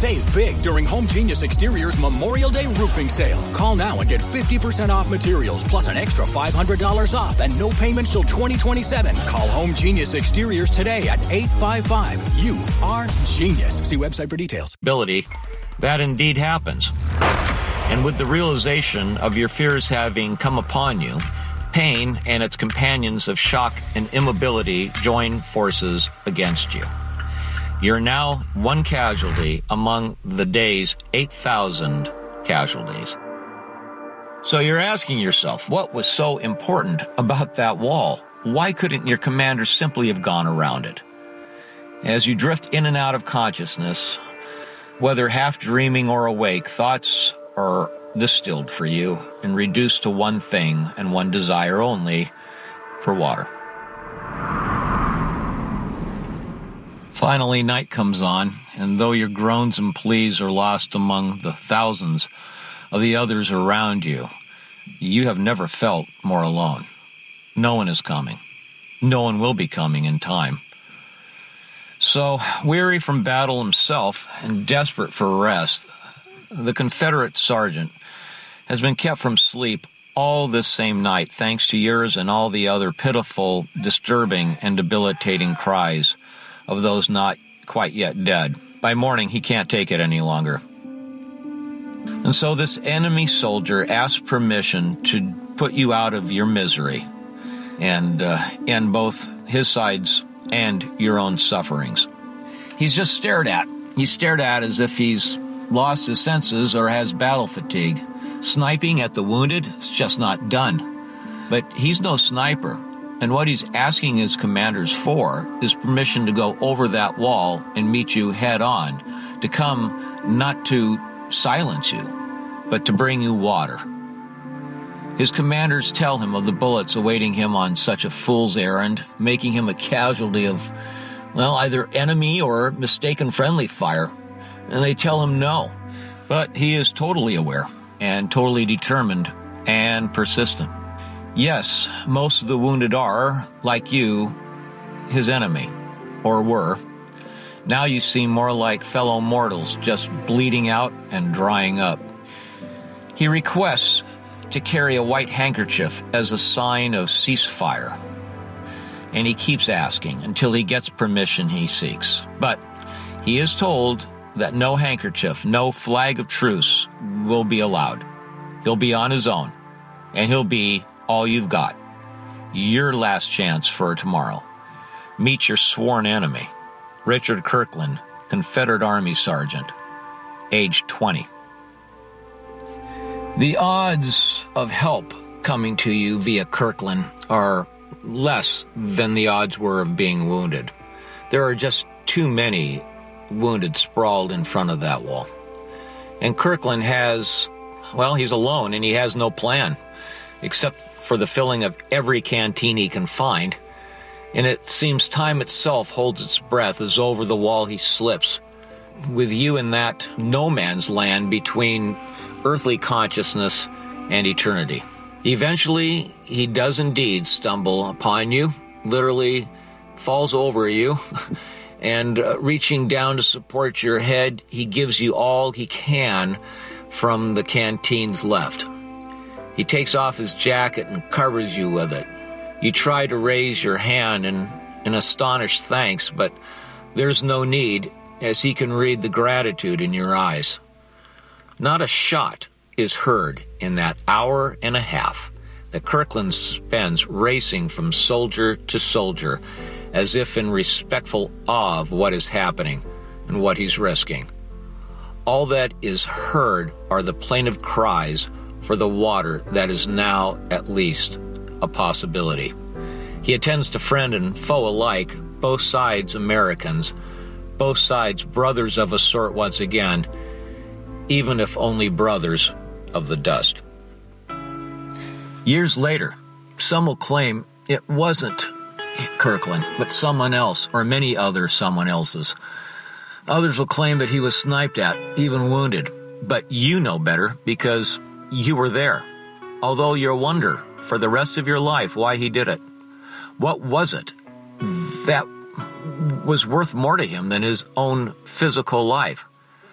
Save big during Home Genius Exterior's Memorial Day roofing sale. Call now and get 50% off materials plus an extra $500 off and no payments till 2027. Call Home Genius Exteriors today at 855. You are genius. See website for details. That indeed happens. And with the realization of your fears having come upon you, pain and its companions of shock and immobility join forces against you. You're now one casualty among the day's 8,000 casualties. So you're asking yourself, what was so important about that wall? Why couldn't your commander simply have gone around it? As you drift in and out of consciousness, whether half dreaming or awake, thoughts are distilled for you and reduced to one thing and one desire only, for water. Finally, night comes on, and though your groans and pleas are lost among the thousands of the others around you, you have never felt more alone. No one is coming. No one will be coming in time. So, weary from battle himself and desperate for rest, the Confederate sergeant has been kept from sleep all this same night thanks to yours and all the other pitiful, disturbing, and debilitating cries of those not quite yet dead. By morning, he can't take it any longer. And so this enemy soldier asks permission to put you out of your misery and end both his side's and your own sufferings. He's just stared at. He's stared at as if he's lost his senses or has battle fatigue. Sniping at the wounded is just not done. But he's no sniper, and what he's asking his commanders for is permission to go over that wall and meet you head on, to come not to silence you, but to bring you water. His commanders tell him of the bullets awaiting him on such a fool's errand, making him a casualty of, well, either enemy or mistaken friendly fire. And they tell him no. But he is totally aware and totally determined and persistent. Yes, most of the wounded are, like you, his enemy, or were. Now you seem more like fellow mortals, just bleeding out and drying up. He requests to carry a white handkerchief as a sign of ceasefire. And he keeps asking until he gets permission he seeks. But he is told that no handkerchief, no flag of truce will be allowed. He'll be on his own, and he'll be all you've got. Your last chance for tomorrow. Meet your sworn enemy, Richard Kirkland, Confederate Army Sergeant, age 20. The odds of help coming to you via Kirkland are less than the odds were of being wounded. There are just too many wounded sprawled in front of that wall. And Kirkland has, well, he's alone and he has no plan, except for the filling of every canteen he can find. And it seems time itself holds its breath as over the wall he slips, with you in that no man's land between earthly consciousness and eternity. Eventually, he does indeed stumble upon you, literally falls over you, and reaching down to support your head, he gives you all he can from the canteens left. He takes off his jacket and covers you with it. You try to raise your hand in astonished thanks, but there's no need, as he can read the gratitude in your eyes. Not a shot is heard in that hour and a half that Kirkland spends racing from soldier to soldier, as if in respectful awe of what is happening and what he's risking. All that is heard are the plaintive cries for the water that is now at least a possibility. He attends to friend and foe alike, both sides Americans, both sides brothers of a sort once again, even if only brothers of the dust. Years later, some will claim it wasn't Kirkland, but someone else, or many other someone else's. Others will claim that he was sniped at, even wounded. But you know better, because you were there. Although you'll wonder for the rest of your life why he did it. What was it that was worth more to him than his own physical life?